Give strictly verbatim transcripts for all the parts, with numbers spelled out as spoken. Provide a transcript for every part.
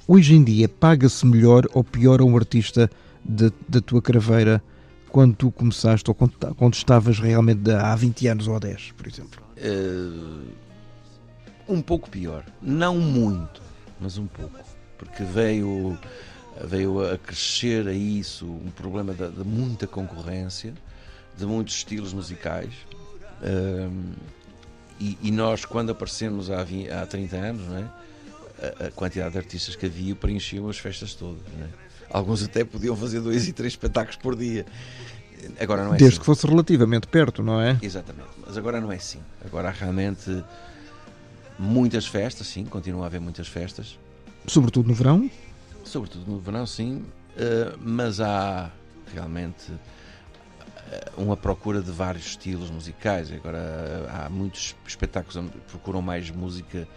Hoje em dia, paga-se melhor ou pior a um artista de, da tua craveira quando tu começaste ou quando, quando estavas realmente há vinte anos ou há dez, por exemplo? Uh, um pouco pior. Não muito, mas um pouco. Porque veio, veio a crescer a isso um problema de, de muita concorrência, de muitos estilos musicais. Uh, e, e nós, quando aparecemos há, vinte, há trinta anos, não é? a, a quantidade de artistas que havia preenchiam as festas todas, não é? Alguns até podiam fazer dois e três espetáculos por dia. Agora não é Desde assim. que fosse relativamente perto, não é? Exatamente, mas agora não é assim. Agora há realmente muitas festas, sim, continua a haver muitas festas. Sobretudo no verão? Sobretudo no verão, sim, mas há realmente uma procura de vários estilos musicais. Agora há muitos espetáculos onde procuram mais música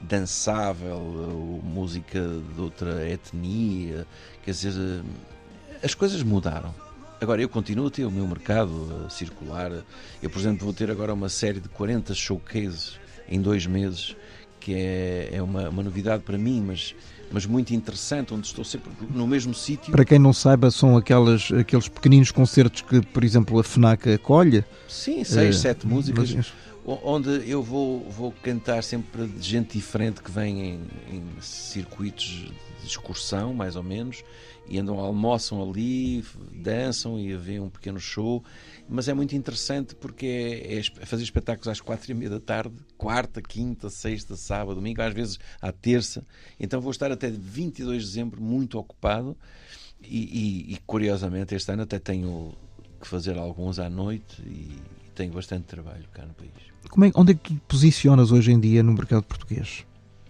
dançável, música de outra etnia, quer dizer, as coisas mudaram. Agora eu continuo a ter o meu mercado a circular. Eu, por exemplo, vou ter agora uma série de quarenta showcases em dois meses, que é, é uma, uma novidade para mim, mas, mas muito interessante, onde estou sempre no mesmo sítio. Para quem não saiba, são aquelas, aqueles pequeninos concertos que, por exemplo, a FNAC acolhe? Sim, seis, uh, sete músicas. Mas... onde eu vou, vou cantar sempre de gente diferente que vem em, em circuitos de excursão, mais ou menos, e andam, almoçam ali, dançam e vêem um pequeno show, mas é muito interessante porque é, é fazer espetáculos às quatro e meia da tarde, quarta, quinta, sexta, sábado, domingo, às vezes à terça, então vou estar até vinte e dois de dezembro muito ocupado e, e, e curiosamente este ano até tenho que fazer alguns à noite e tenho bastante trabalho cá no país. Como é, onde é que tu te posicionas hoje em dia no mercado português?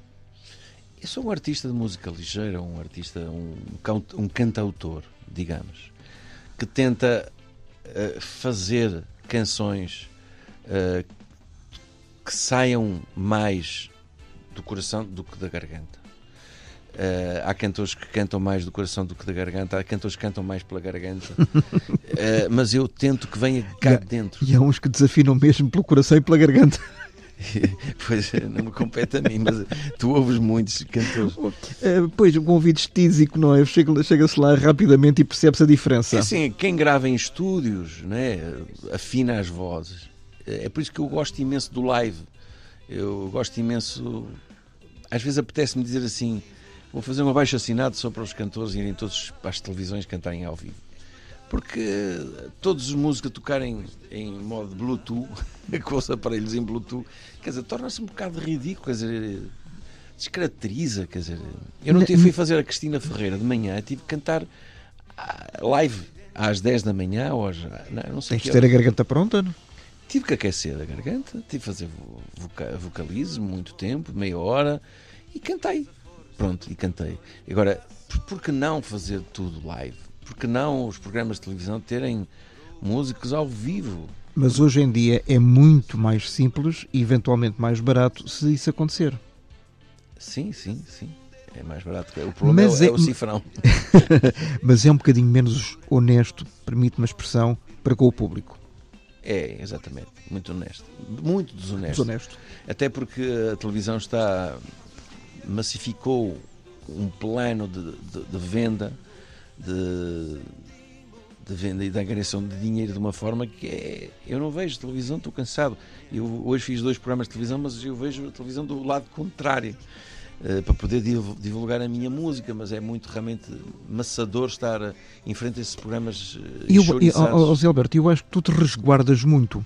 Eu sou um artista de música ligeira, um artista, um, um cantautor, digamos, que tenta uh, fazer canções uh, que saiam mais do coração do que da garganta. Uh, há cantores que cantam mais do coração do que da garganta, há cantores que cantam mais pela garganta, uh, mas eu tento que venha cá de dentro. E há uns que desafinam mesmo pelo coração e pela garganta. Pois, não me compete a mim, mas tu ouves muitos cantores. Uh, pois, um ouvido estísico, não é? Chega, chega-se lá rapidamente e percebe-se a diferença. É assim, quem grava em estúdios, não é? Afina as vozes. É por isso que eu gosto imenso do live. Eu gosto imenso... Às vezes apetece-me dizer assim: vou fazer um abaixo-assinado só para os cantores irem todos para as televisões cantarem ao vivo. Porque todos os músicos a tocarem em modo Bluetooth, com os aparelhos em Bluetooth, quer dizer, torna-se um bocado ridículo, quer dizer, descaracteriza, quer dizer... Eu não tive, fui fazer a Cristina Ferreira de manhã, tive que cantar live às dez da manhã, ou às, não, não sei. Tens que ter a garganta pronta, não? Tive que aquecer a garganta, tive que fazer voca, vocalismo muito tempo, meia hora, e cantei. Pronto, e cantei. Agora, por que não fazer tudo live? Por que não os programas de televisão terem músicos ao vivo? Mas hoje em dia é muito mais simples e eventualmente mais barato se isso acontecer. Sim, sim, sim. É mais barato. O problema é, é, é o cifrão. Mas é um bocadinho menos honesto, permite-me a expressão, para com o público. É, exatamente. Muito honesto. Muito desonesto. Desonesto. Até porque a televisão está... massificou um plano de, de, de venda de, de venda e da angariação de dinheiro de uma forma que é... Eu não vejo televisão, estou cansado. Eu hoje fiz dois programas de televisão, mas eu vejo a televisão do lado contrário, uh, para poder divulgar a minha música, mas é muito realmente maçador estar em frente a esses programas uh, enxouriçados. José Alberto, eu acho que tu te resguardas muito.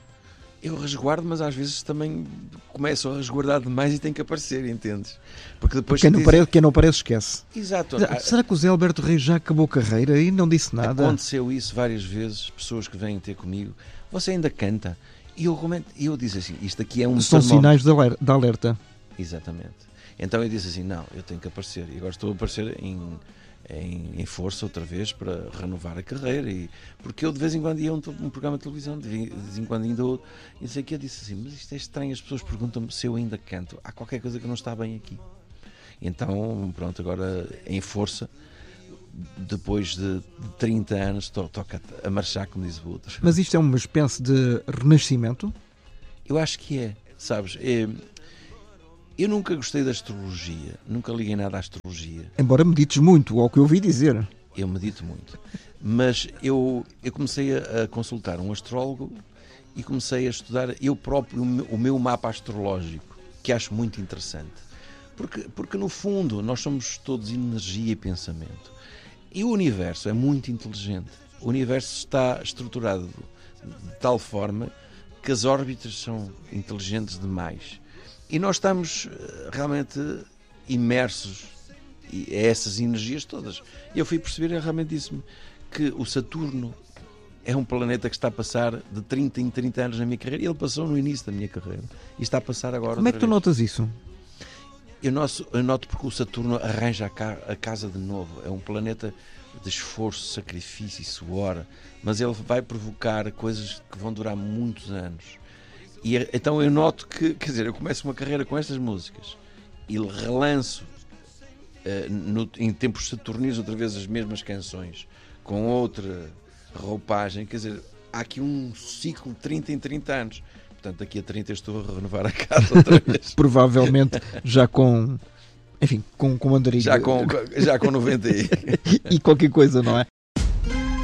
Eu resguardo, mas às vezes também começo a resguardar demais e tem que aparecer, entendes? Porque depois quem, não diz... parece, quem não parece esquece. Exato. Será que o Zé Alberto Reis já acabou a carreira e não disse nada? Aconteceu isso várias vezes, pessoas que vêm ter comigo, você ainda canta? E eu, eu disse assim, isto aqui é um São termómetro. sinais de alerta. Exatamente. Então eu disse assim, não, eu tenho que aparecer. E agora estou a aparecer em... Em, em força outra vez para renovar a carreira, e, porque eu de vez em quando ia a um, um programa de televisão, de vez em quando ainda outro, e sei que eu disse assim, mas isto é estranho, as pessoas perguntam-me se eu ainda canto, há qualquer coisa que não está bem aqui. Então pronto, agora em força, depois de, de trinta anos to, toca a marchar, como diz o outro. Mas isto é uma espécie de renascimento? Eu acho que é, sabes, é, Eu nunca gostei da astrologia, nunca liguei nada à astrologia. Embora medites muito, ao que eu ouvi dizer. Eu medito muito. Mas eu, eu comecei a, a consultar um astrólogo e comecei a estudar eu próprio o meu, o meu mapa astrológico, que acho muito interessante. Porque, porque, no fundo, nós somos todos energia e pensamento. E o universo é muito inteligente. O universo está estruturado de tal forma que as órbitas são inteligentes demais. E nós estamos realmente imersos a essas energias todas. E eu fui perceber, realmente disse-me, que o Saturno é um planeta que está a passar de trinta em trinta anos na minha carreira. Ele passou no início da minha carreira e está a passar agora. Como é que tu vez. notas isso? Eu, noto, eu noto porque o Saturno arranja a, ca, a casa de novo. É um planeta de esforço, sacrifício e suor, mas ele vai provocar coisas que vão durar muitos anos. E então eu noto que, quer dizer, eu começo uma carreira com estas músicas e relanço uh, no, em tempos saturninos outra vez as mesmas canções com outra roupagem, quer dizer, há aqui um ciclo de trinta em trinta anos. Portanto, daqui a trinta estou a renovar a casa outra vez. Provavelmente já com, enfim, com, com mandarim. Já com, já com noventa e... e qualquer coisa, não é?